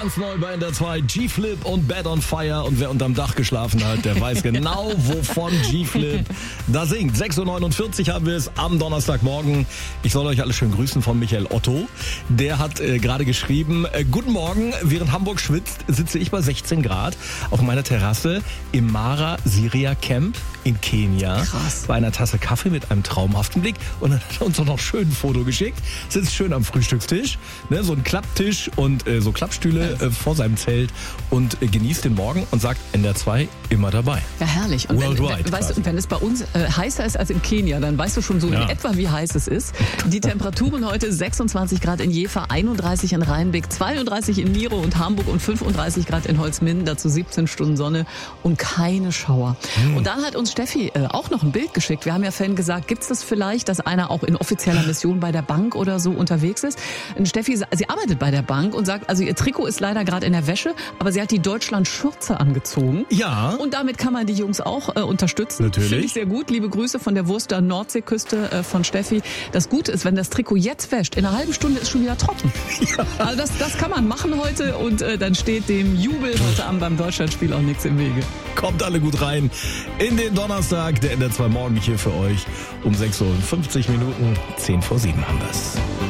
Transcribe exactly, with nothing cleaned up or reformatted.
Ganz neu bei N D R zwei, G-Flip und Bad on Fire. Und wer unterm Dach geschlafen hat, der weiß genau, wovon G-Flip da singt. sechs Uhr neunundvierzig haben wir es am Donnerstagmorgen. Ich soll euch alle schön grüßen von Michael Otto. Der hat äh, gerade geschrieben, äh, guten Morgen, während Hamburg schwitzt, sitze ich bei sechzehn Grad auf meiner Terrasse im Mara Siria Camp in Kenia. Krass. Bei einer Tasse Kaffee mit einem traumhaften Blick. Und dann hat er uns auch noch schön ein Foto geschickt. Sitzt schön am Frühstückstisch, ne, so ein Klapptisch und äh, so Klappstühle äh, vor seinem Zelt und äh, genießt den Morgen und sagt N D R zwei immer dabei. Ja, herrlich. Und wenn, Worldwide wenn, weißt quasi. du, wenn es bei uns äh, heißer ist als in Kenia, dann weißt du schon so Ja. in etwa, wie heiß es ist. Die Temperaturen heute sechsundzwanzig Grad in Jever, einunddreißig in Rheinbeck, zweiunddreißig in Miro und Hamburg und fünfunddreißig Grad in Holzminden, dazu siebzehn Stunden Sonne und keine Schauer. Hm. Und dann hat uns Steffi äh, auch noch ein Bild geschickt. Wir haben ja vorhin gesagt, gibt es das vielleicht, dass einer auch in offizieller Mission bei der Bank oder so unterwegs ist? Und Steffi, sie arbeitet bei der Bank und sagt, also ihr Trikot ist leider gerade in der Wäsche, aber sie hat die Deutschland-Schürze angezogen. Ja. Und damit kann man die Jungs auch äh, unterstützen. Natürlich. Finde ich sehr gut. Liebe Grüße von der Wurster Nordseeküste äh, von Steffi. Das Gute ist, wenn das Trikot jetzt wäscht, in einer halben Stunde ist schon wieder trocken. Ja. Also das, das kann man machen heute und äh, dann steht dem Jubel heute Abend beim Deutschlandspiel auch nichts im Wege. Kommt alle gut rein in den Donnerstag, der N D R zwei Morgen hier für euch um sechs Uhr fünfzig Minuten, zehn vor sieben haben wir's.